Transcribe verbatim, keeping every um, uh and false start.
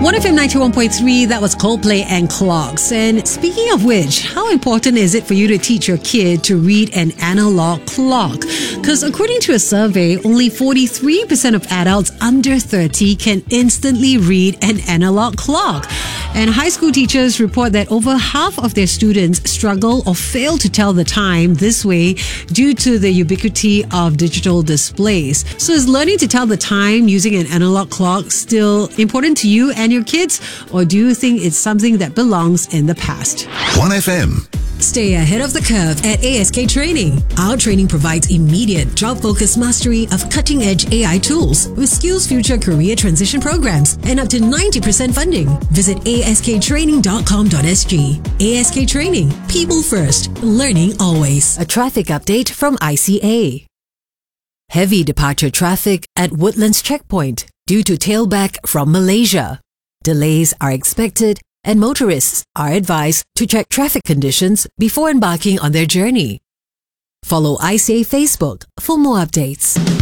one F M ninety-one point three, that was Coldplay and Clocks. And speaking of which, how important is it for you to teach your kid to read an analog clock? Because according to a survey, only forty-three percent of adults under thirty can instantly read an analog clock. And high school teachers report that over half of their students struggle or fail to tell the time this way due to the ubiquity of digital displays. So is learning to tell the time using an analog clock still important to you and your kids, or do you think it's something that belongs in the past? one F M. Stay ahead of the curve at A S K Training. Our training provides immediate job-focused mastery of cutting-edge A I tools with Skills Future career transition programs and up to ninety percent funding. Visit A S K training dot com dot S G. A S K Training. People first. Learning always. A traffic update from I C A. Heavy departure traffic at Woodlands Checkpoint due to tailback from Malaysia. Delays are expected, and motorists are advised to check traffic conditions before embarking on their journey. Follow I C A Facebook for more updates.